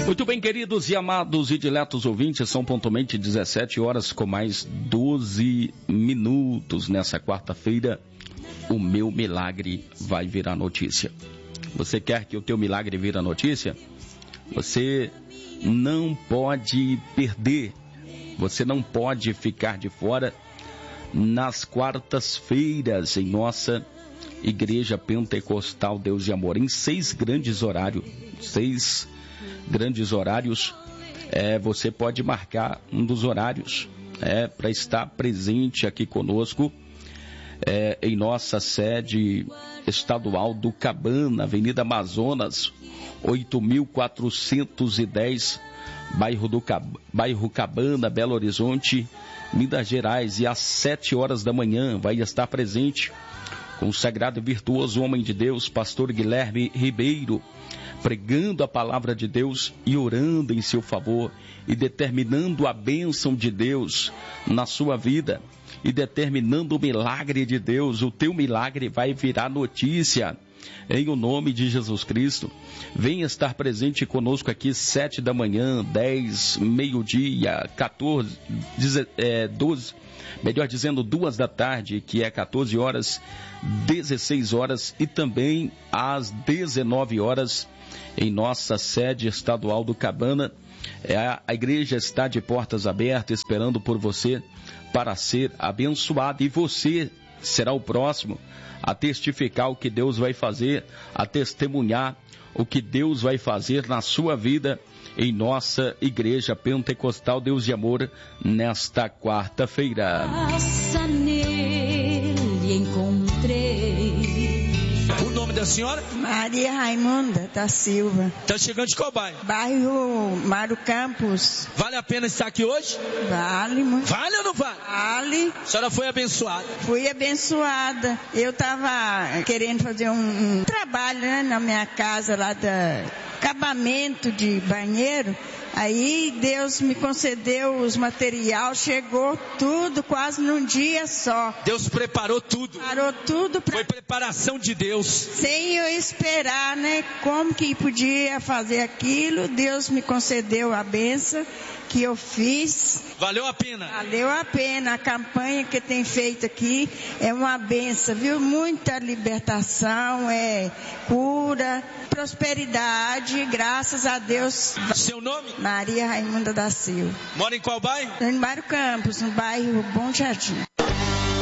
Muito bem, queridos e amados e diletos ouvintes, são pontualmente 17 horas com mais 12 minutos nessa quarta-feira. O meu milagre vai virar notícia. Você quer que o teu milagre vire notícia? Você não pode perder, você não pode ficar de fora nas quartas-feiras em nossa Igreja Pentecostal Deus de Amor, em 6 grandes horários. Você pode marcar um dos horários para estar presente aqui conosco em nossa sede estadual do Cabana, Avenida Amazonas, 8.410, bairro Cabana, Belo Horizonte, Minas Gerais. E às 7 horas da manhã vai estar presente com o sagrado e virtuoso homem de Deus, pastor Guilherme Ribeiro, pregando a palavra de Deus e orando em seu favor e determinando a bênção de Deus na sua vida e determinando o milagre de Deus. O teu milagre vai virar notícia em o nome de Jesus Cristo. Venha estar presente conosco aqui 7 da manhã, 10, meio-dia, 14, 12, melhor dizendo 2 da tarde, que é 14 horas, 16 horas e também às 19 horas em nossa sede estadual do Cabana. A igreja está de portas abertas esperando por você para ser abençoado, e você será o próximo a testificar o que Deus vai fazer, a testemunhar o que Deus vai fazer na sua vida em nossa Igreja Pentecostal Deus de Amor nesta quarta-feira. Nele encontrei. O nome da senhora? Maria Raimunda da Silva. Tá chegando de qual bairro? Bairro Mário Campos. Vale a pena estar aqui hoje? Vale muito. Vale ou não vale? Vale. A senhora foi abençoada? Fui abençoada. Eu estava querendo fazer um trabalho, né, na minha casa lá da acabamento de banheiro. Aí Deus me concedeu os materiais, chegou tudo quase num dia só. Deus preparou tudo. Preparou tudo. Foi preparação de Deus. Sem eu esperar, né? Como que podia fazer aquilo, Deus me concedeu a bênção que eu fiz. Valeu a pena? Valeu a pena. A campanha que tem feito aqui é uma bênção, viu? Muita libertação, cura, prosperidade, graças a Deus. Seu nome? Maria Raimunda da Silva. Mora em qual bairro? Em Mário Campos, no bairro Bom Jardim.